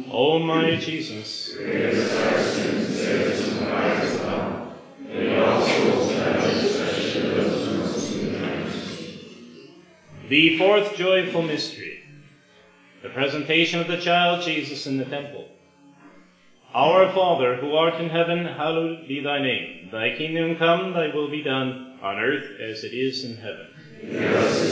O my Jesus, the fourth joyful mystery, the presentation of the child Jesus in the temple. Our Father, who art in heaven, hallowed be thy name. Thy kingdom come, thy will be done, on earth as it is in heaven.